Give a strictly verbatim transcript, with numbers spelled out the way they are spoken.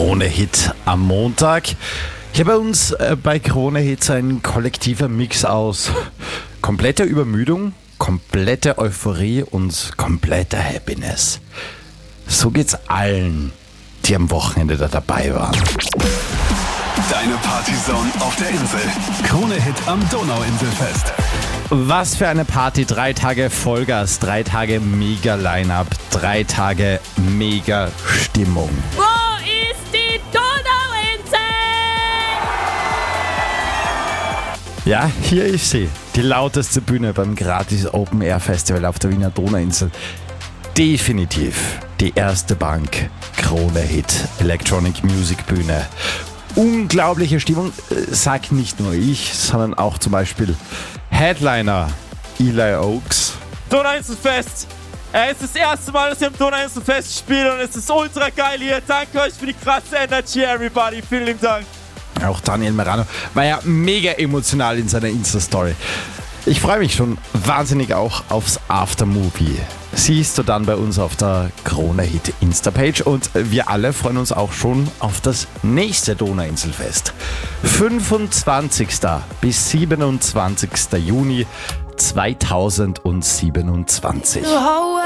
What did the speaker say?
Krone-Hit am Montag. Hier bei uns äh, bei Krone-Hits ein kollektiver Mix aus kompletter Übermüdung, kompletter Euphorie und kompletter Happiness. So geht's allen, die am Wochenende da dabei waren. Deine Partyzone auf der Insel. Krone-Hit am Donauinselfest. Was für eine Party, drei Tage Vollgas, drei Tage Mega-Line-Up, drei Tage Mega-Stimmung. Wo ist die Donauinsel? Ja, hier ist sie, die lauteste Bühne beim gratis Open Air Festival auf der Wiener Donauinsel. Definitiv die erste Bank, Krone-Hit, Electronic Music Bühne. Unglaubliche Stimmung, sagt nicht nur ich, sondern auch zum Beispiel Headliner Eli Oaks. Donauinselfest! Es ist das erste Mal, dass wir im Donauinselfest spielen und es ist ultra geil hier. Danke euch für die krasse Energy, everybody. Vielen lieben Dank. Auch Daniel Marano war ja mega emotional in seiner Insta-Story. Ich freue mich schon wahnsinnig auch aufs Aftermovie. Siehst du dann bei uns auf der Krone-Hit Insta-Page und wir alle freuen uns auch schon auf das nächste Donauinselfest. fünfundzwanzigsten bis siebenundzwanzigsten Juni zweitausendsiebenundzwanzig. Oh,